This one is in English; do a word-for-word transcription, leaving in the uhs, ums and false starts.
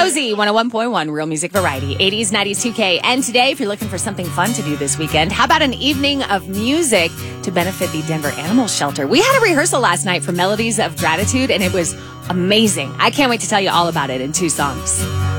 Cozy one oh one point one, Real Music Variety, eighties, nineties, two K. And today, if you're looking for something fun to do this weekend, how about an evening of music to benefit the Denver Animal Shelter? We had a rehearsal last night for Melodies of Gratitude, and it was amazing. I can't wait to tell you all about it in two songs.